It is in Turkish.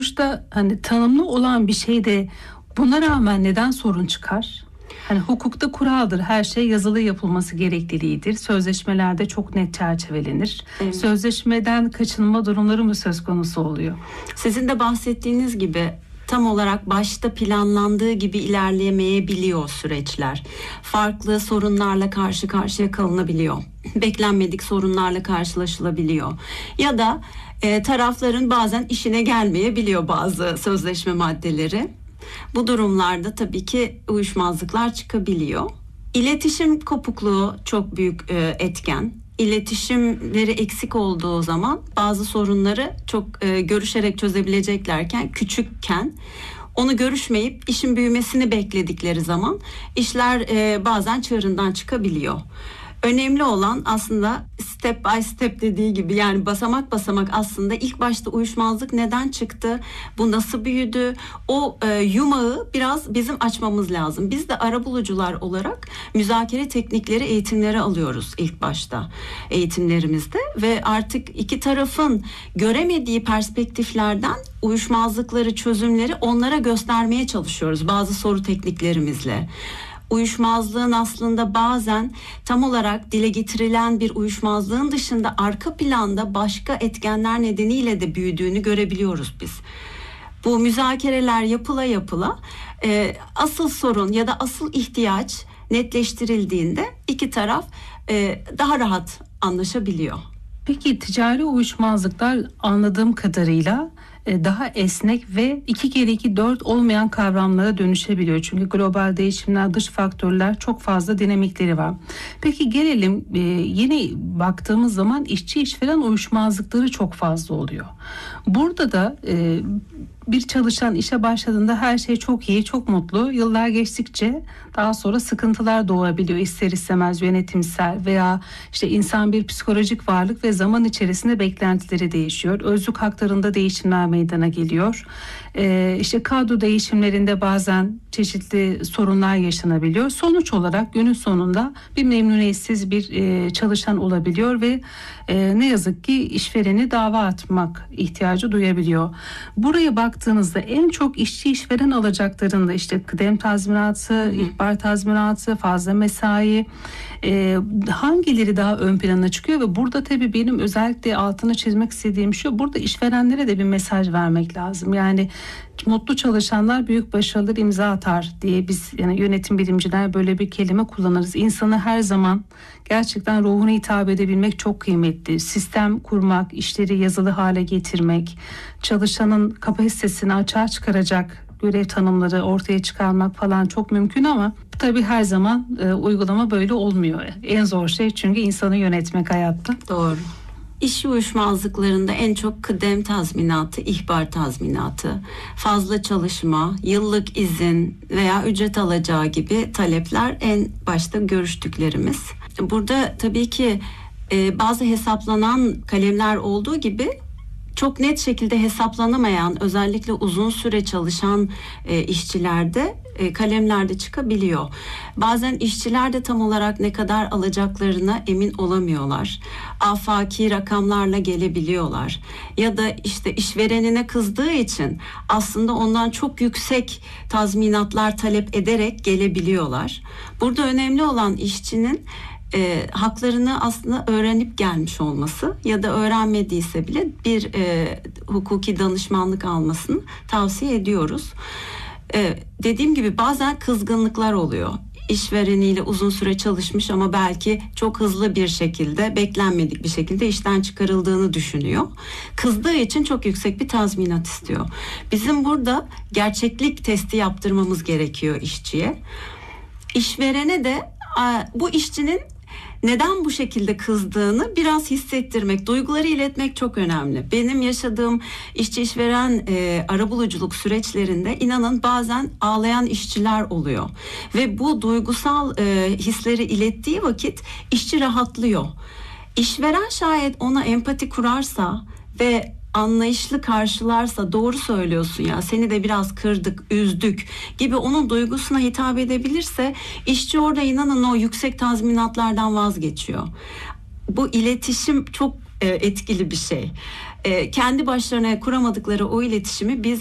Sonuçta hani tanımlı olan bir şeyde buna rağmen neden sorun çıkar? Hani hukukta kuraldır, her şey yazılı yapılması gerekliliğidir. Sözleşmelerde çok net çerçevelenir. Evet. Sözleşmeden kaçınma durumları mı söz konusu oluyor? Sizin de bahsettiğiniz gibi tam olarak başta planlandığı gibi ilerleyemeyebiliyor süreçler. Farklı sorunlarla karşı karşıya kalınabiliyor. Beklenmedik sorunlarla karşılaşılabiliyor. Ya da tarafların bazen işine gelmeyebiliyor bazı sözleşme maddeleri. Bu durumlarda tabii ki uyuşmazlıklar çıkabiliyor. İletişim kopukluğu çok büyük etken. İletişimleri eksik olduğu zaman bazı sorunları çok görüşerek çözebileceklerken, küçükken onu görüşmeyip işin büyümesini bekledikleri zaman işler bazen çığırından çıkabiliyor. Önemli olan aslında step by step dediği gibi, yani basamak basamak aslında ilk başta uyuşmazlık neden çıktı, bu nasıl büyüdü, o yumağı biraz bizim açmamız lazım. Biz de arabulucular olarak müzakere teknikleri, eğitimleri alıyoruz ilk başta eğitimlerimizde ve artık iki tarafın göremediği perspektiflerden uyuşmazlıkları, çözümleri onlara göstermeye çalışıyoruz bazı soru tekniklerimizle. Uyuşmazlığın aslında bazen tam olarak dile getirilen bir uyuşmazlığın dışında arka planda başka etkenler nedeniyle de büyüdüğünü görebiliyoruz biz. Bu müzakereler yapıla yapıla asıl sorun ya da asıl ihtiyaç netleştirildiğinde iki taraf daha rahat anlaşabiliyor. Peki ticari uyuşmazlıklar anladığım kadarıyla daha esnek ve 2 kere 2 4 olmayan kavramlara dönüşebiliyor. Çünkü global değişimler, dış faktörler, çok fazla dinamikleri var. Peki gelelim yine baktığımız zaman işçi işveren uyuşmazlıkları çok fazla oluyor. Burada da bir çalışan işe başladığında her şey çok iyi, çok mutlu. Yıllar geçtikçe daha sonra sıkıntılar doğabiliyor, ister istemez yönetimsel veya işte insan bir psikolojik varlık ve zaman içerisinde beklentileri değişiyor. Özlük haklarında değişimler meydana geliyor. İşte kadro değişimlerinde bazen çeşitli sorunlar yaşanabiliyor. Sonuç olarak günün sonunda bir memnuniyetsiz bir çalışan olabiliyor ve ne yazık ki işvereni dava atmak ihtiyacı duyabiliyor. Buraya baktığınızda en çok işçi işveren alacaklarında işte kıdem tazminatı, ihbar tazminatı, fazla mesai, hangileri daha ön plana çıkıyor? Ve burada tabii benim özellikle altını çizmek istediğim şu, burada işverenlere de bir mesaj vermek lazım. Yani mutlu çalışanlar büyük başarılar imza atar diye biz, yani yönetim bilimciler böyle bir kelime kullanırız. İnsanı her zaman gerçekten ruhuna hitap edebilmek çok kıymetli. Sistem kurmak, işleri yazılı hale getirmek, çalışanın kapasitesini açığa çıkaracak görev tanımları ortaya çıkarmak falan çok mümkün ama tabii her zaman uygulama böyle olmuyor. En zor şey çünkü insanı yönetmek hayatta. Doğru. İş uyuşmazlıklarında en çok kıdem tazminatı, ihbar tazminatı, fazla çalışma, yıllık izin veya ücret alacağı gibi talepler en başta görüştüklerimiz. Burada tabii ki bazı hesaplanan kalemler olduğu gibi çok net şekilde hesaplanamayan, özellikle uzun süre çalışan işçilerde kalemlerde çıkabiliyor. Bazen işçiler de tam olarak ne kadar alacaklarına emin olamıyorlar. Afaki rakamlarla gelebiliyorlar. Ya da işte işverenine kızdığı için aslında ondan çok yüksek tazminatlar talep ederek gelebiliyorlar. Burada önemli olan işçinin haklarını aslında öğrenip gelmiş olması ya da öğrenmediyse bile bir hukuki danışmanlık almasını tavsiye ediyoruz. Dediğim gibi bazen kızgınlıklar oluyor. İşvereniyle uzun süre çalışmış ama belki çok hızlı bir şekilde, beklenmedik bir şekilde işten çıkarıldığını düşünüyor. Kızdığı için çok yüksek bir tazminat istiyor. Bizim burada gerçeklik testi yaptırmamız gerekiyor işçiye. İşverene de bu işçinin neden bu şekilde kızdığını biraz hissettirmek, duyguları iletmek çok önemli. Benim yaşadığım işçi işveren arabuluculuk süreçlerinde inanın bazen ağlayan işçiler oluyor. Ve bu duygusal hisleri ilettiği vakit işçi rahatlıyor. İşveren şayet ona empati kurarsa ve anlayışlı karşılarsa, doğru söylüyorsun ya, seni de biraz kırdık, üzdük gibi onun duygusuna hitap edebilirse işçi orada inanın o yüksek tazminatlardan vazgeçiyor. Bu iletişim çok etkili bir şey. Kendi başlarına kuramadıkları o iletişimi biz